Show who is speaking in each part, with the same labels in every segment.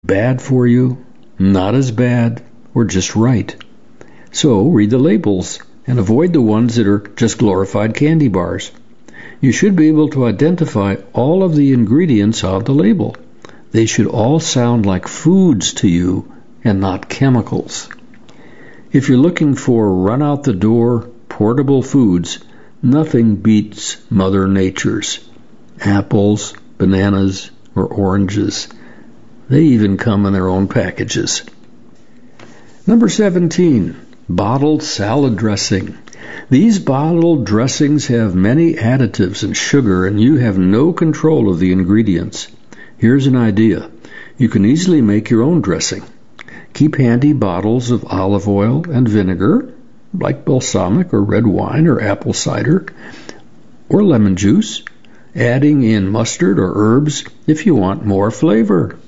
Speaker 1: bad for you, not as bad, or just right. So read the labels and avoid the ones that are just glorified candy bars. You should be able to identify all of the ingredients on the label. They should all sound like foods to you and not chemicals. If you're looking for run-out-the-door portable foods, nothing beats Mother Nature's. Apples, bananas, or oranges. They even come in their own packages. Number 17, bottled salad dressing. These bottled dressings have many additives and sugar, and you have no control of the ingredients. Here's an idea. You can easily make your own dressing. Keep handy bottles of olive oil and vinegar, like balsamic or red wine or apple cider, or lemon juice, adding in mustard or herbs if you want more flavor.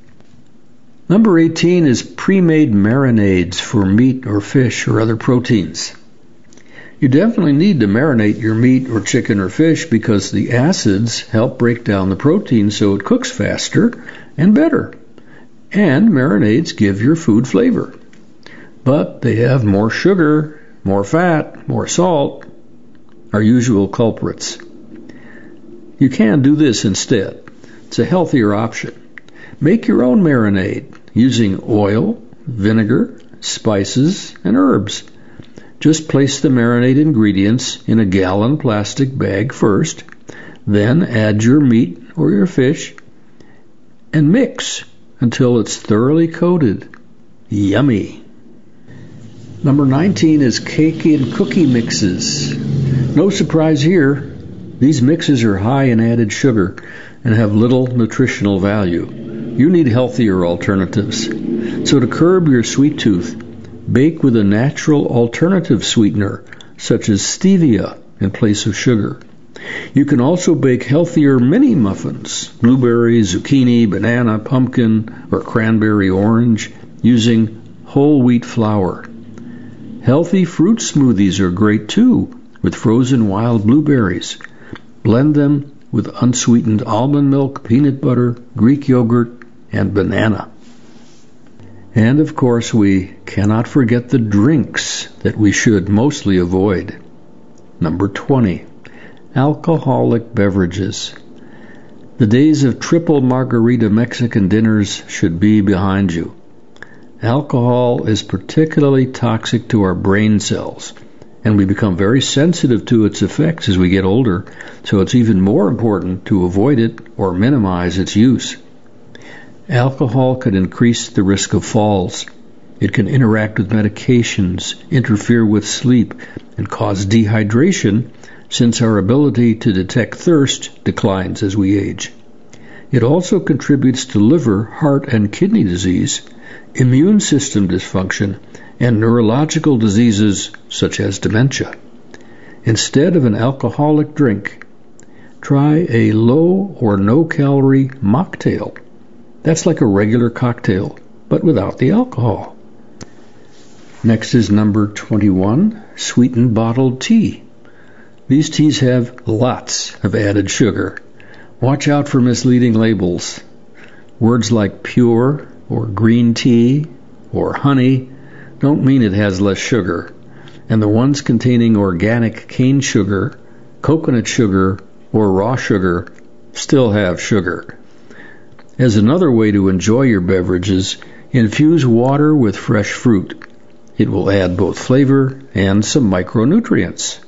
Speaker 1: Number 18 is pre-made marinades for meat or fish or other proteins. You definitely need to marinate your meat or chicken or fish because the acids help break down the protein so it cooks faster and better. And marinades give your food flavor. But they have more sugar, more fat, more salt, our usual culprits. You can do this instead. It's a healthier option. Make your own marinade using oil, vinegar, spices, and herbs. Just place the marinade ingredients in a gallon plastic bag first, then add your meat or your fish, and mix until it's thoroughly coated. Yummy! Number 19 is cake and cookie mixes. No surprise here. These mixes are high in added sugar and have little nutritional value. You need healthier alternatives. So to curb your sweet tooth, bake with a natural alternative sweetener, such as stevia in place of sugar. You can also bake healthier mini muffins, blueberry, zucchini, banana, pumpkin, or cranberry orange, using whole wheat flour. Healthy fruit smoothies are great too, with frozen wild blueberries. Blend them with unsweetened almond milk, peanut butter, Greek yogurt, and banana. And of course, we cannot forget the drinks that we should mostly avoid. Number 20, alcoholic beverages. The days of triple margarita Mexican dinners should be behind you. Alcohol is particularly toxic to our brain cells, and we become very sensitive to its effects as we get older, so it's even more important to avoid it or minimize its use. Alcohol can increase the risk of falls. It can interact with medications, interfere with sleep, and cause dehydration, since our ability to detect thirst declines as we age. It also contributes to liver, heart, and kidney disease, immune system dysfunction, and neurological diseases such as dementia. Instead of an alcoholic drink, try a low or no-calorie mocktail. That's like a regular cocktail, but without the alcohol. Next is number 21, sweetened bottled tea. These teas have lots of added sugar. Watch out for misleading labels. Words like pure or green tea or honey don't mean it has less sugar. And the ones containing organic cane sugar, coconut sugar, or raw sugar still have sugar. As another way to enjoy your beverages, infuse water with fresh fruit. It will add both flavor and some micronutrients.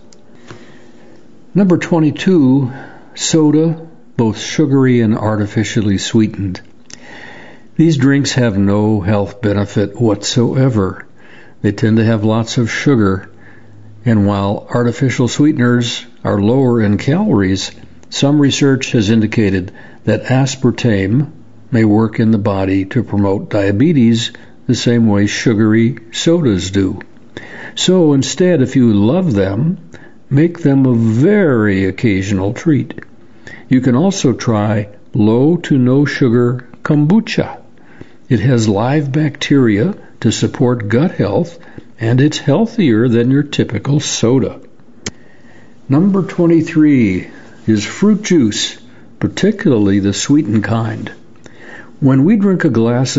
Speaker 1: Number 22, soda, both sugary and artificially sweetened. These drinks have no health benefit whatsoever. They tend to have lots of sugar, and while artificial sweeteners are lower in calories, some research has indicated that aspartame may work in the body to promote diabetes the same way sugary sodas do. So instead, if you love them, make them a very occasional treat. You can also try low to no sugar kombucha. It has live bacteria to support gut health, and it's healthier than your typical soda. Number 23 is fruit juice, particularly the sweetened kind. When we drink a glass